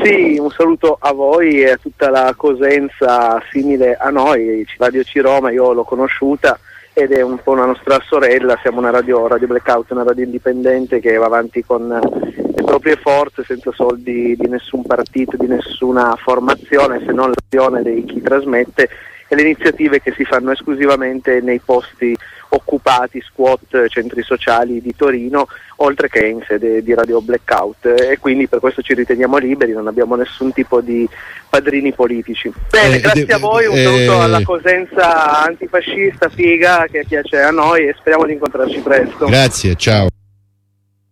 Sì, un saluto a voi e a tutta la Cosenza simile a noi, Radio C-Roma, io l'ho conosciuta ed è un po' una nostra sorella, siamo una Radio Blackout, una radio indipendente che va avanti con le proprie forze, senza soldi di nessun partito, di nessuna formazione, se non l'azione di chi trasmette e le iniziative che si fanno esclusivamente nei posti occupati, squat, centri sociali di Torino, oltre che in sede di Radio Blackout, e quindi per questo ci riteniamo liberi, non abbiamo nessun tipo di padrini politici. Bene, grazie a voi, un saluto alla Cosenza antifascista, figa, che piace a noi e speriamo di incontrarci presto. Grazie, ciao.